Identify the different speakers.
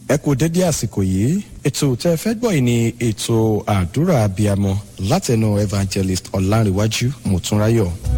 Speaker 1: ẹ kú dédé àsìkò yìí ètò tẹ́ fẹ́ gbọ́ yìí ni ètò àdúrà abiyamọ látẹnu evangelist ọlárìnwájú mùtúnráyọ̀.